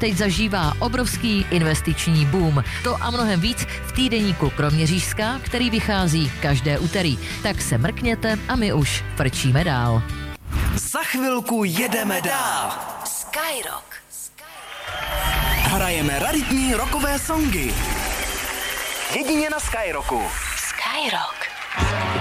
teď zažívá obrovský investiční boom. To a mnohem víc v týdeníku Kroměřížská, který vychází každé úterý. Tak se mrkněte a my už frčíme dál. Za chvilku jedeme dál. Skyrock. Hrajeme raritní rockové songy. Jedině na Skyrocku. Skyrock.